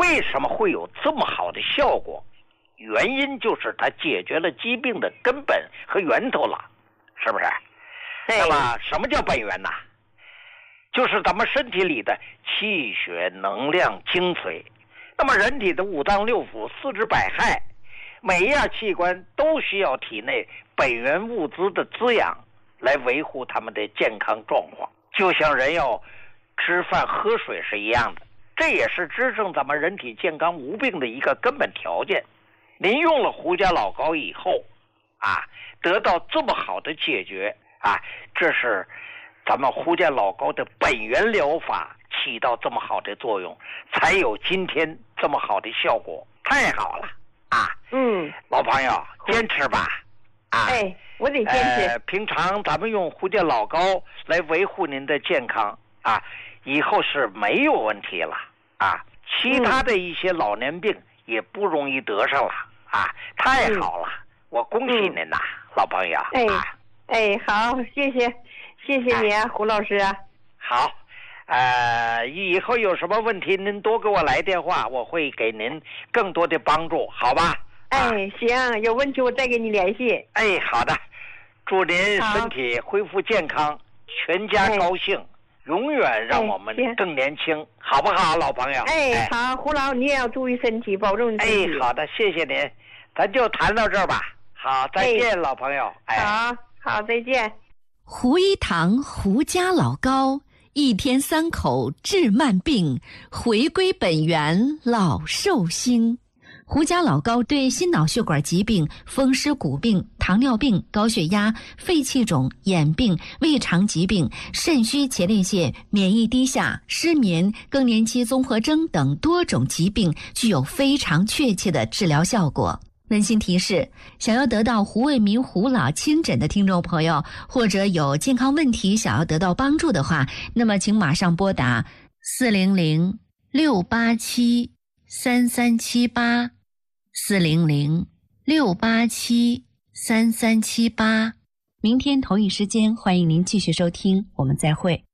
为什么会有这么好的效果？原因就是它解决了疾病的根本和源头了，是不是？那么什么叫本源呢？就是咱们身体里的气血能量精髓。那么人体的五脏六腑四肢百骸，每一样器官都需要体内本源物资的滋养来维护他们的健康状况，就像人要吃饭喝水是一样的，这也是支撑咱们人体健康无病的一个根本条件。您用了胡家老膏以后得到这么好的解决这是咱们胡家老膏的本源疗法起到这么好的作用，才有今天这么好的效果，太好了老朋友坚持吧我得坚持平常咱们用胡家老膏来维护您的健康以后是没有问题了其他的一些老年病也不容易得上了太好了我恭喜您呐老朋友好，谢谢你胡老师好以后有什么问题您多给我来电话，我会给您更多的帮助，好吧行，有问题我再给你联系好的，祝您身体恢复健康，全家高兴永远让我们更年轻好不好老朋友好，胡老你也要注意身体，保重身体好的，谢谢您，咱就谈到这儿吧，好，再见老朋友好，再见。 胡一堂胡家老膏，一天3口治慢病，回归本源老寿星。胡家老膏对心脑血管疾病、风湿骨病、糖尿病、高血压、肺气肿、眼病、胃肠疾病、肾虚前列腺、免疫低下、失眠、更年期综合征等多种疾病具有非常确切的治疗效果。温馨提示，想要得到胡卫民胡老亲诊的听众朋友，或者有健康问题想要得到帮助的话，那么请马上拨打400-687-3378 400-687-3378。明天同一时间，欢迎您继续收听，我们再会。